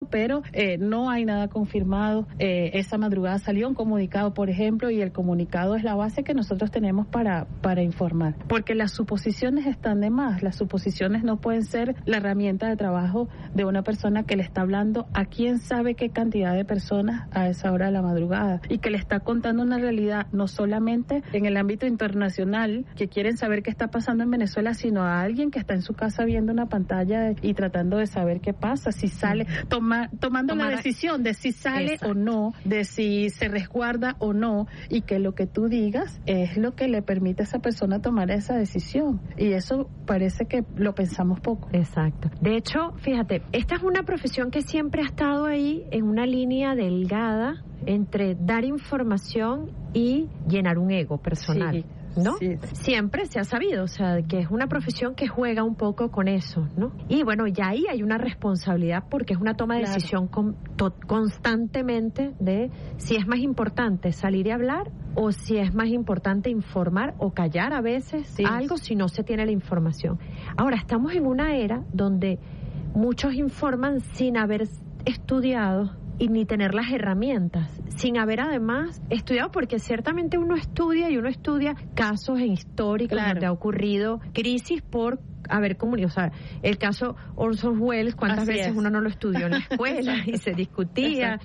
pero no hay nada confirmado. Esa madrugada salió un comunicado, por ejemplo, y el comunicado es la base que nosotros tenemos para informar, porque las suposiciones están de más. Las suposiciones no pueden ser la herramienta de trabajo de una persona que le está hablando a quién sabe qué cantidad de personas a esa hora de la madrugada, y que le está contando una realidad no solamente en el ámbito internacional, que quieren saber qué está pasando en Venezuela, sino a alguien que está en su casa viendo una pantalla y tratando de saber qué pasa, si sale, tomando la decisión de si sale o no, de si se resguarda o no, y que lo que tú digas es lo que le permite a esa persona tomar esa decisión. Y eso parece que lo pensamos poco. Exacto. De hecho, fíjate, esta es una profesión que siempre ha estado ahí en una línea delgada entre dar información y llenar un ego personal. Sí. ¿No? Sí. Siempre se ha sabido, o sea, que es una profesión que juega un poco con eso, ¿no? Y bueno, ya ahí hay una responsabilidad porque es una toma de decisión constantemente de si es más importante salir y hablar o si es más importante informar o callar a veces algo si no se tiene la información. Ahora, estamos en una era donde muchos informan sin haber estudiado y ni tener las herramientas, sin haber además estudiado, porque ciertamente uno estudia casos históricos donde ha ocurrido crisis por haber comunicado. O sea, el caso Orson Welles, ¿cuántas veces uno no lo estudió en la escuela y se discutía?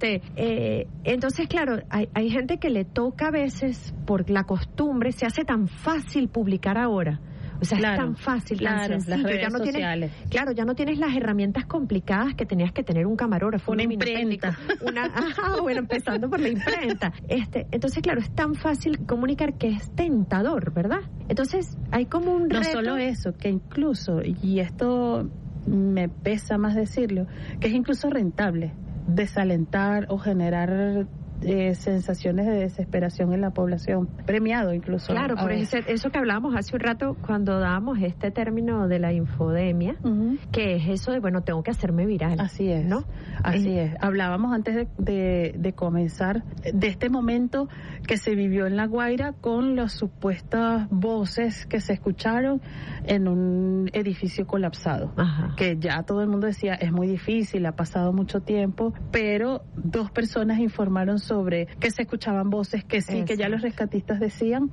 Entonces, claro, hay gente que le toca a veces, por la costumbre, se hace tan fácil publicar ahora. O sea, es tan fácil, tan sencillo. Las redes sociales. Ya no tienes las herramientas complicadas que tenías que tener un camarógrafo, una imprenta. Empezando por la imprenta. Entonces, claro, es tan fácil comunicar que es tentador, ¿verdad? Entonces, hay como un reto. No solo eso, que incluso, y esto me pesa más decirlo, que es incluso rentable desalentar o generar sensaciones de desesperación en la población, premiado incluso. Claro, por eso que hablábamos hace un rato cuando dábamos este término de la infodemia, que es eso de, bueno, tengo que hacerme viral. Así es, ¿no? Así es. Hablábamos antes de comenzar de este momento que se vivió en La Guaira con las supuestas voces que se escucharon en un edificio colapsado. Ajá. Que ya todo el mundo decía, es muy difícil, ha pasado mucho tiempo, pero 2 personas informaron sobre que se escuchaban voces, que sí, que ya los rescatistas decían,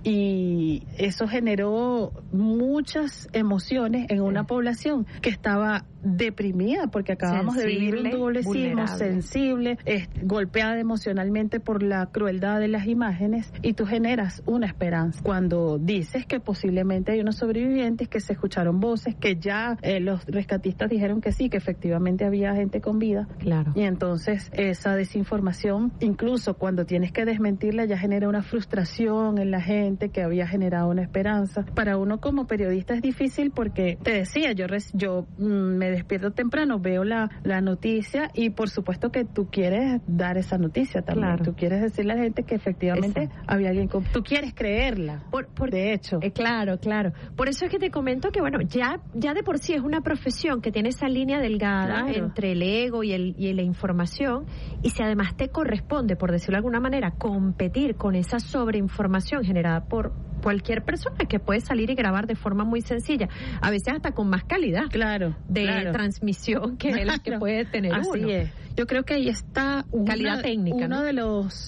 y eso generó muchas emociones en una población que estaba deprimida porque acabamos de vivir un doble sismo, sensible, golpeada emocionalmente por la crueldad de las imágenes, y tú generas una esperanza cuando dices que posiblemente hay unos sobrevivientes, que se escucharon voces, que ya los rescatistas dijeron que sí, que efectivamente había gente con vida. Claro. Y entonces esa desinformación, incluso cuando tienes que desmentirla, ya genera una frustración en la gente que había generado una esperanza. Para uno como periodista es difícil porque, te decía, yo me despierto temprano, veo la noticia y por supuesto que tú quieres dar esa noticia también. Claro. Tú quieres decirle a la gente que efectivamente había alguien con... Tú quieres creerla, de hecho. Claro. Por eso es que te comento que, bueno, ya de por sí es una profesión que tiene esa línea delgada entre el ego y la información, y si además te corresponde, por decirlo de alguna manera, competir con esa sobreinformación generada por cualquier persona que puede salir y grabar de forma muy sencilla, a veces hasta con más calidad de transmisión que la que puede tener uno. Así es. Yo creo que ahí está calidad técnica, uno de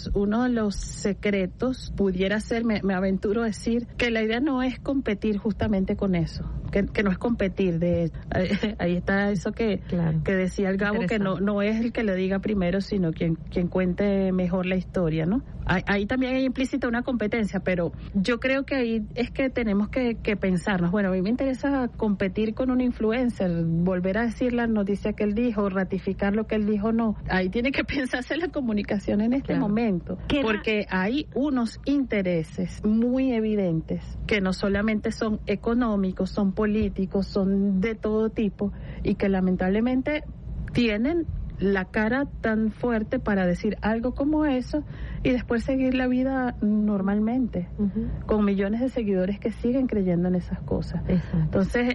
los secretos, pudiera ser, me aventuro a decir, que la idea no es competir justamente con eso, que no es competir, ahí está eso que decía el Gabo, que no es el que le diga primero, sino quien cuente mejor la historia, ¿no? Ahí también hay implícita una competencia, pero yo creo que ahí es que tenemos que pensarnos, bueno, a mí me interesa competir con un influencer, volver a decir la noticia que él dijo, ratificar lo que él dijo, no. Ahí tiene que pensarse la comunicación en este momento, porque hay unos intereses muy evidentes que no solamente son económicos, son políticos, son de todo tipo, y que lamentablemente tienen la cara tan fuerte para decir algo como eso y después seguir la vida normalmente, con millones de seguidores que siguen creyendo en esas cosas. Exacto. Entonces,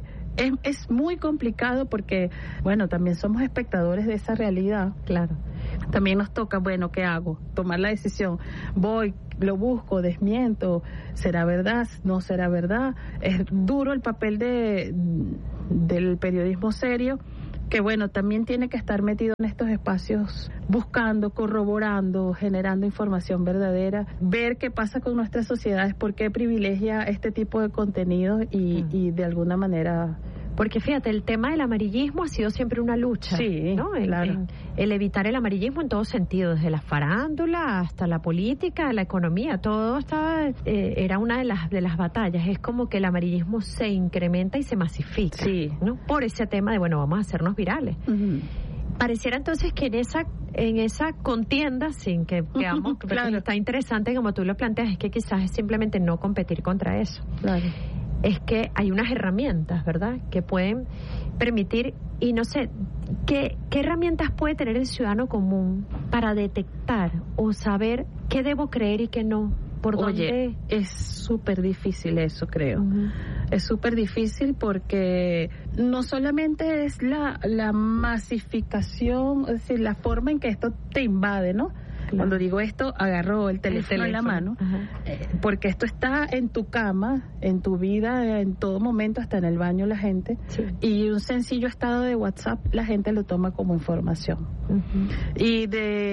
es muy complicado porque, bueno, también somos espectadores de esa realidad. Claro. También nos toca, bueno, ¿qué hago? Tomar la decisión. Voy, lo busco, desmiento, ¿será verdad? ¿No será verdad? Es duro el papel del periodismo serio, que bueno, también tiene que estar metido en estos espacios buscando, corroborando, generando información verdadera, ver qué pasa con nuestras sociedades, por qué privilegia este tipo de contenido y de alguna manera... Porque fíjate, el tema del amarillismo ha sido siempre una lucha, sí, ¿no? Claro. El evitar el amarillismo en todo sentido, desde la farándula hasta la política, la economía, todo estaba, era una de las batallas. Es como que el amarillismo se incrementa y se masifica, sí, ¿no? Por ese tema de, bueno, vamos a hacernos virales. Uh-huh. Pareciera entonces que en esa contienda, sin que veamos, claro, está interesante como tú lo planteas, es que quizás es simplemente no competir contra eso. Claro. Es que hay unas herramientas, ¿verdad?, que pueden permitir, y no sé, ¿qué herramientas puede tener el ciudadano común para detectar o saber qué debo creer y qué no? ¿Por dónde? Oye, es súper difícil eso, creo. Uh-huh. Es súper difícil porque no solamente es la masificación, es decir, la forma en que esto te invade, ¿no? Claro. Cuando digo esto, agarro el teléfono en la mano, porque esto está en tu cama, en tu vida, en todo momento, hasta en el baño la gente, sí. Y un sencillo estado de WhatsApp la gente lo toma como información. Uh-huh. Y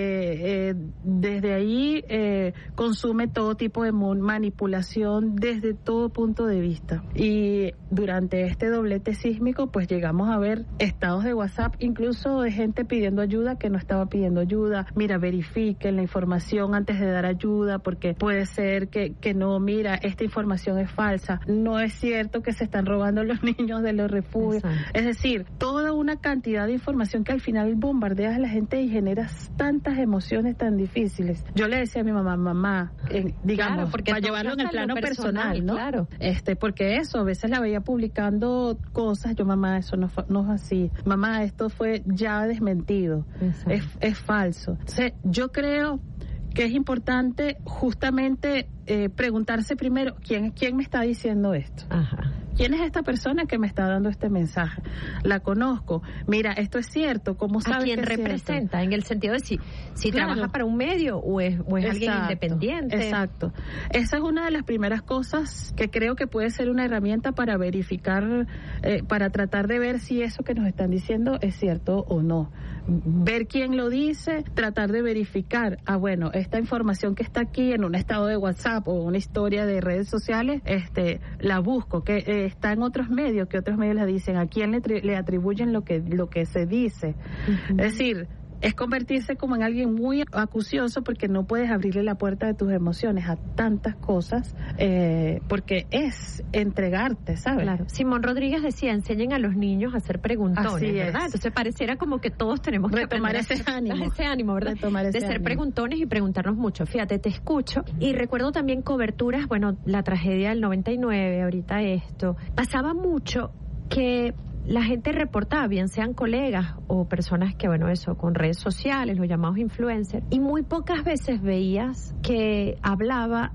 desde ahí consume todo tipo de manipulación desde todo punto de vista. Y durante este doblete sísmico, pues llegamos a ver estados de WhatsApp, incluso de gente pidiendo ayuda que no estaba pidiendo ayuda. Mira, verifique la información antes de dar ayuda, porque puede ser que no, mira, esta información es falsa, no es cierto que se están robando los niños de los refugios. Exacto. Es decir, toda una cantidad de información que al final bombardeas a la gente y generas tantas emociones tan difíciles. Yo le decía a mi mamá, digamos, claro, porque para llevarlo en el plano personal, ¿no? Claro. Porque eso, a veces la veía publicando cosas, yo, mamá, eso no es así, mamá, esto fue ya desmentido, es falso. O sea, yo creo que es importante justamente preguntarse primero, ¿quién me está diciendo esto? Ajá. ¿Quién es esta persona que me está dando este mensaje? ¿La conozco? Mira, esto es cierto. ¿Cómo sabes que es cierto? ¿A quién representa? En el sentido de si claro, trabaja para un medio o es alguien independiente. Exacto. Esa es una de las primeras cosas que creo que puede ser una herramienta para verificar, para tratar de ver si eso que nos están diciendo es cierto o no. Ver quién lo dice, tratar de verificar, bueno, esta información que está aquí en un estado de WhatsApp o una historia de redes sociales, la busco, que está en otros medios, que otros medios la dicen, a quién le atribuyen lo que se dice. Uh-huh. Es decir, es convertirse como en alguien muy acucioso porque no puedes abrirle la puerta de tus emociones a tantas cosas, porque es entregarte, ¿sabes? Claro. Simón Rodríguez decía, enseñen a los niños a hacer preguntones, ¿verdad? Entonces pareciera como que todos tenemos que retomar ese ánimo, ¿verdad? De ser preguntones y preguntarnos mucho. Fíjate, te escucho y recuerdo también coberturas, bueno, la tragedia del 99, ahorita esto. Pasaba mucho que la gente reportaba, bien sean colegas o personas que, bueno, eso, con redes sociales, los llamados influencers, y muy pocas veces veías que hablaba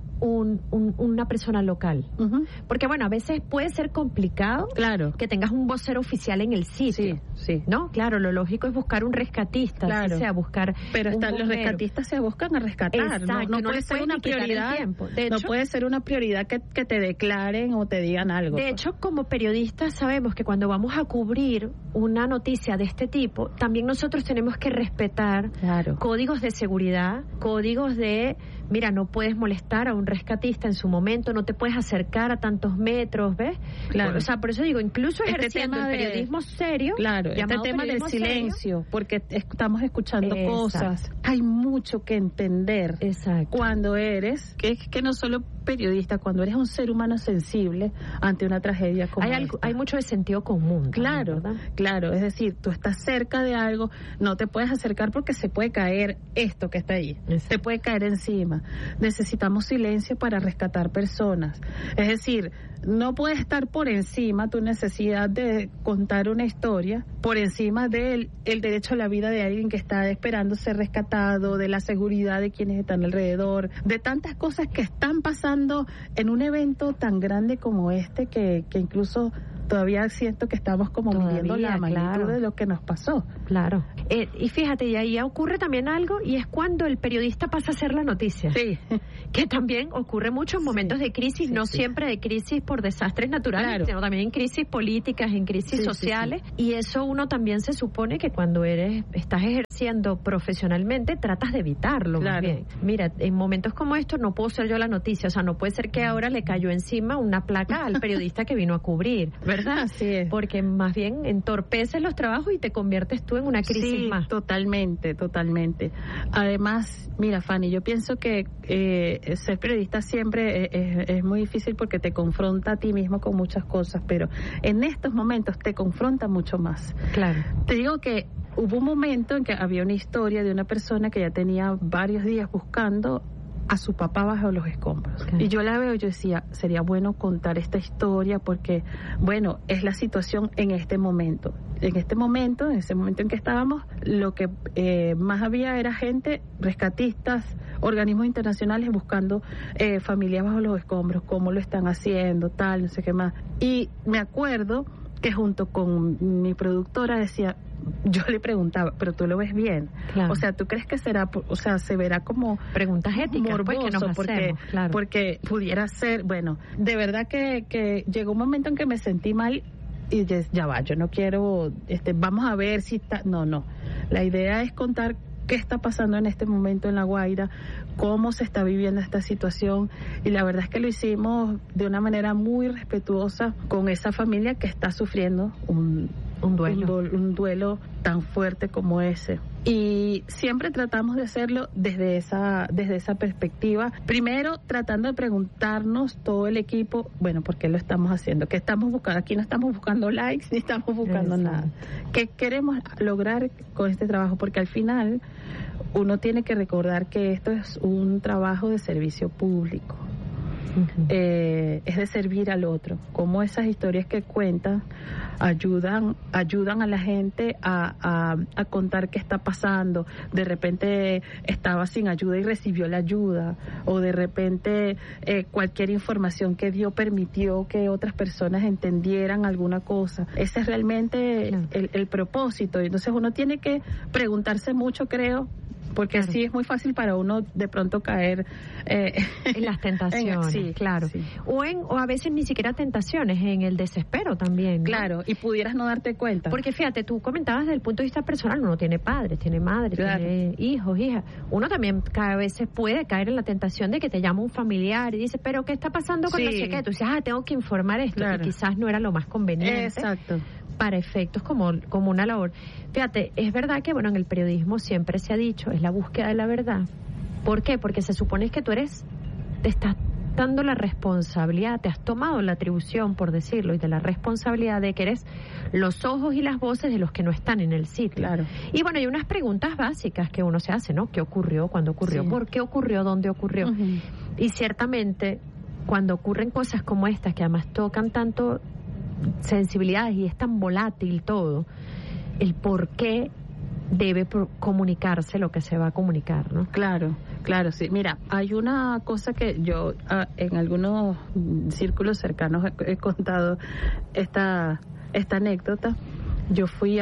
una persona local. Uh-huh. Porque, bueno, a veces puede ser complicado, claro, que tengas un vocero oficial en el sitio. Sí. ¿No? Claro, lo lógico es buscar un rescatista, claro, o sea, buscar. Pero los rescatistas se buscan a rescatar. Exacto, no puede ser una prioridad. De hecho, no puede ser una prioridad que te declaren o te digan algo. De hecho, como periodistas sabemos que cuando vamos a cubrir una noticia de este tipo, también nosotros tenemos que respetar, claro, códigos de seguridad, códigos de, mira, no puedes molestar a un rescatista en su momento, no te puedes acercar a tantos metros, ¿ves? Claro. O sea, por eso digo, incluso ejerciendo el periodismo serio. Claro, este tema del silencio, serio, porque estamos escuchando cosas. Hay mucho que entender. Exacto. Cuando eres, que no solo periodista, cuando eres un ser humano sensible ante una tragedia como esta. Hay mucho de sentido común. Claro, también, claro, es decir, tú estás cerca de algo, no te puedes acercar porque se puede caer esto que está ahí, te puede caer encima. Necesitamos silencio para rescatar personas. Es decir, no puede estar por encima tu necesidad de contar una historia, por encima del derecho a la vida de alguien que está esperando ser rescatado, de la seguridad de quienes están alrededor, de tantas cosas que están pasando en un evento tan grande como este que incluso todavía siento que estamos como midiendo la magnitud de lo que nos pasó. Claro. Y fíjate, y ahí ocurre también algo, y es cuando el periodista pasa a ser la noticia. Sí. Que también ocurre mucho en momentos de crisis, no siempre de crisis por desastres naturales, sino también en crisis políticas, en crisis sociales. Y eso uno también se supone que cuando estás ejerciendo profesionalmente, tratas de evitarlo. Más bien. Mira, en momentos como estos no puedo ser yo la noticia, o sea, no puede ser que ahora le cayó encima una placa al periodista que vino a cubrir, ¿verdad? Así es. Porque más bien entorpeces los trabajos y te conviertes tú en una crisis más. Totalmente. Además, mira, Fanny, yo pienso que ser periodista siempre es muy difícil porque te confronta a ti mismo con muchas cosas, pero en estos momentos te confronta mucho más. Claro. Te digo que hubo un momento en que había una historia de una persona que ya tenía varios días buscando a su papá bajo los escombros. Okay. Y yo la veo y yo decía, sería bueno contar esta historia porque, bueno, es la situación en ese momento en ese momento en que estábamos, lo que más había era gente, rescatistas, organismos internacionales buscando familias bajo los escombros, cómo lo están haciendo, tal, no sé qué más. Y me acuerdo que junto con mi productora decía, yo le preguntaba, pero tú lo ves bien, claro. O sea, ¿tú crees que será, o sea, se verá como preguntas éticas, morboso, pues, que nos hacemos, claro. Porque pudiera ser, bueno, de verdad que llegó un momento en que me sentí mal y ya va, yo no quiero, vamos a ver si está, no, la idea es contar qué está pasando en este momento en La Guaira, cómo se está viviendo esta situación, y la verdad es que lo hicimos de una manera muy respetuosa con esa familia que está sufriendo un duelo tan fuerte como ese. Y siempre tratamos de hacerlo desde esa perspectiva. Primero, tratando de preguntarnos todo el equipo, bueno, ¿por qué lo estamos haciendo? ¿Qué estamos buscando? Aquí no estamos buscando likes, ni estamos buscando nada. ¿Qué queremos lograr con este trabajo? Porque al final uno tiene que recordar que esto es un trabajo de servicio público. Uh-huh. Es de servir al otro, como esas historias que cuentan ayudan a la gente a contar qué está pasando. De repente estaba sin ayuda y recibió la ayuda, o de repente cualquier información que dio permitió que otras personas entendieran alguna cosa. Ese es realmente el propósito. Entonces uno tiene que preguntarse mucho, creo, porque sí es muy fácil para uno de pronto caer en las tentaciones, sí, claro. Sí. O a veces ni siquiera tentaciones, en el desespero también, ¿no? Claro, y pudieras no darte cuenta. Porque fíjate, tú comentabas desde el punto de vista personal, uno tiene padres, tiene madre, claro, tiene hijos, hijas. Uno también cada vez puede caer en la tentación de que te llama un familiar y dice, pero ¿qué está pasando con no sé qué? Tú dices, tengo que informar esto, claro, y quizás no era lo más conveniente. Exacto. Para efectos como una labor. Fíjate, es verdad que, bueno, en el periodismo siempre se ha dicho, es la búsqueda de la verdad. ¿Por qué? Porque se supone que te estás dando la responsabilidad, te has tomado la atribución, por decirlo, y de la responsabilidad de que eres los ojos y las voces de los que no están en el sitio. Claro. Y bueno, hay unas preguntas básicas que uno se hace, ¿no? ¿Qué ocurrió? ¿Cuándo ocurrió? Sí. ¿Por qué ocurrió? ¿Dónde ocurrió? Uh-huh. Y ciertamente, cuando ocurren cosas como estas, que además tocan tanto sensibilidades y es tan volátil todo, el por qué debe comunicarse lo que se va a comunicar, ¿no? Claro, sí. Mira, hay una cosa que yo en algunos círculos cercanos he contado esta anécdota. Yo fui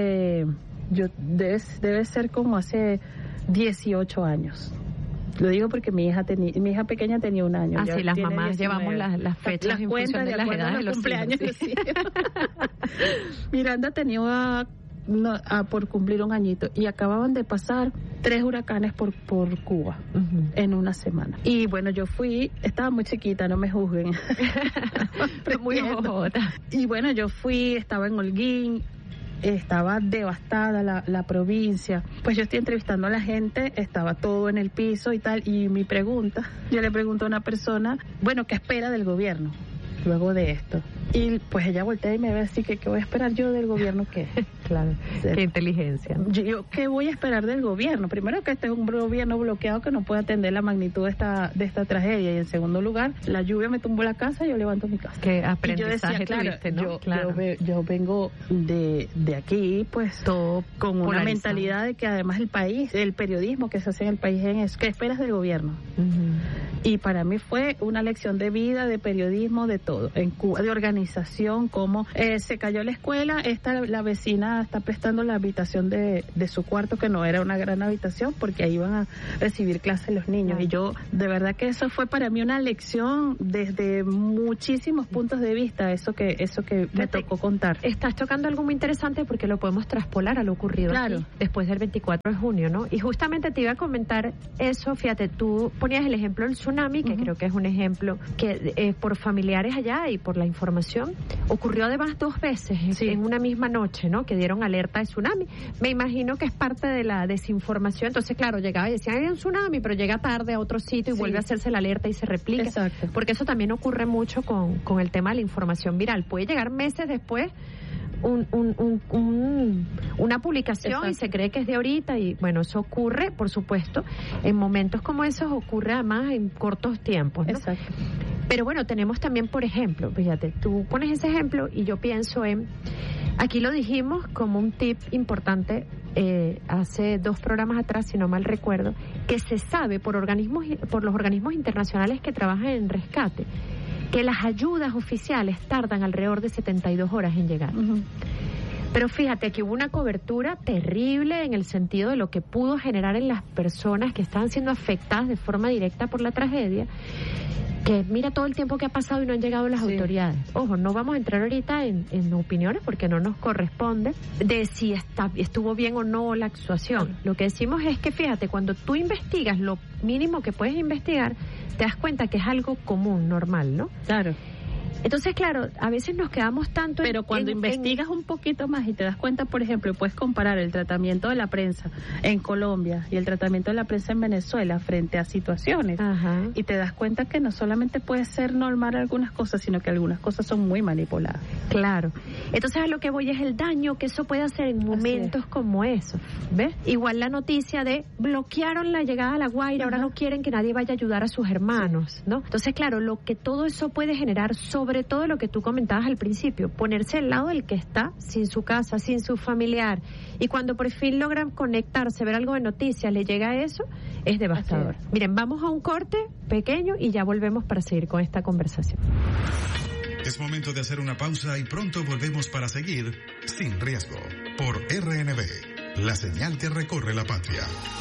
debe ser como hace 18 años. Lo digo porque mi hija pequeña tenía 1 año. Sí, las mamás 19. Llevamos las fechas en función de las edades de los cumpleaños. Sí. Miranda tenía por cumplir 1 añito y acababan de pasar 3 huracanes por Cuba, uh-huh, en una semana. Y bueno, yo estaba muy chiquita, no me juzguen. Muy jojota. Y bueno, estaba en Holguín. Estaba devastada la provincia. Pues yo estoy entrevistando a la gente, estaba todo en el piso y tal, y yo le pregunto a una persona, bueno, ¿qué espera del gobierno luego de esto? Y pues ella voltea y me ve así, ¿qué voy a esperar yo del gobierno? ¿Qué? Claro, qué inteligencia. Yo ¿qué voy a esperar del gobierno? Primero, que este es un gobierno bloqueado que no puede atender la magnitud de esta tragedia, y en segundo lugar, la lluvia me tumbó la casa, yo levanto mi casa. Qué aprendizaje yo decía, tuviste, ¿no? Yo vengo de aquí, pues, todo con una mentalidad de que además el periodismo que se hace en el país es eso. ¿Qué esperas del gobierno? Y para mí fue una lección de vida, de periodismo, de todo. En Cuba, de organización, cómo se cayó la escuela, la vecina está prestando la habitación de su cuarto, que no era una gran habitación, porque ahí iban a recibir clases los niños. Y yo, de verdad que eso fue para mí una lección desde muchísimos puntos de vista, eso que me tocó contar. Estás tocando algo muy interesante, porque lo podemos traspolar a lo ocurrido aquí, después del 24 de junio, ¿no? Y justamente te iba a comentar eso, fíjate, tú ponías el ejemplo del tsunami, que creo que es un ejemplo que por familiares allá y por la información, ocurrió además 2 veces en una misma noche, ¿no? Que dieron alerta de tsunami. Me imagino que es parte de la desinformación. Entonces, claro, llegaba y decían, hay un tsunami, pero llega tarde a otro sitio y vuelve a hacerse la alerta y se replica. Exacto. Porque eso también ocurre mucho con el tema de la información viral. Puede llegar meses después una publicación. Exacto. Y se cree que es de ahorita, y bueno, eso ocurre, por supuesto, en momentos como esos, ocurre además en cortos tiempos, ¿no? Exacto. Pero bueno, tenemos también, por ejemplo, fíjate, tú pones ese ejemplo y yo pienso aquí lo dijimos como un tip importante hace 2 programas atrás, si no mal recuerdo, que se sabe por los organismos internacionales que trabajan en rescate, que las ayudas oficiales tardan alrededor de 72 horas en llegar. Pero fíjate que hubo una cobertura terrible en el sentido de lo que pudo generar en las personas que estaban siendo afectadas de forma directa por la tragedia, que mira todo el tiempo que ha pasado y no han llegado las autoridades. Ojo, no vamos a entrar ahorita en opiniones, porque no nos corresponde de si estuvo bien o no la actuación. Lo que decimos es que, fíjate, cuando tú investigas lo mínimo que puedes investigar, te das cuenta que es algo común, normal, ¿no? Claro. Entonces, claro, a veces nos quedamos tanto pero cuando investigas un poquito más y te das cuenta, por ejemplo, puedes comparar el tratamiento de la prensa en Colombia y el tratamiento de la prensa en Venezuela frente a situaciones, y te das cuenta que no solamente puede ser normal algunas cosas, sino que algunas cosas son muy manipuladas. Claro. Entonces, a lo que voy es el daño que eso puede hacer en momentos como esos, ¿ves? Igual la noticia de bloquearon la llegada a La Guaira, ahora no quieren que nadie vaya a ayudar a sus hermanos, ¿no? Entonces, claro, lo que todo eso puede generar, sobre todo lo que tú comentabas al principio, ponerse al lado del que está sin su casa, sin su familiar, y cuando por fin logran conectarse, ver algo de noticias, le llega eso, es devastador. Miren, vamos a un corte pequeño y ya volvemos para seguir con esta conversación. Es momento de hacer una pausa y pronto volvemos para seguir Sin Riesgo por RNB, la señal que recorre la patria.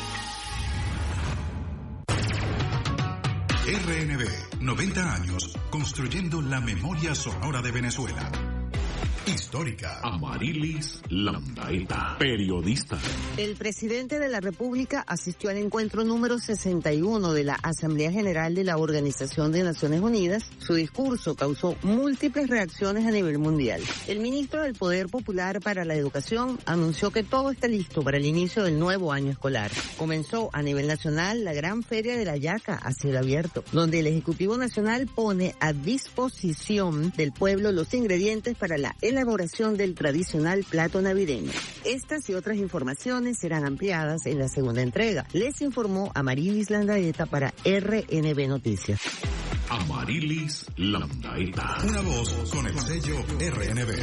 RNB, 90 años, construyendo la memoria sonora de Venezuela. Histórica. Amarilis Landaeta, periodista. El presidente de la República asistió al encuentro número 61 de la Asamblea General de la Organización de Naciones Unidas. Su discurso causó múltiples reacciones a nivel mundial. El ministro del Poder Popular para la Educación anunció que todo está listo para el inicio del nuevo año escolar. Comenzó a nivel nacional la gran feria de la yaca a cielo abierto, donde el Ejecutivo Nacional pone a disposición del pueblo los ingredientes para la elaboración del tradicional plato navideño. Estas y otras informaciones serán ampliadas en la segunda entrega. Les informó Amarilis Landaeta para RNB Noticias. Amarilis Landaeta. Una voz con el sello RNB.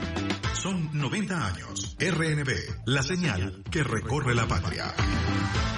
Son 90 años. RNB, la señal que recorre la patria.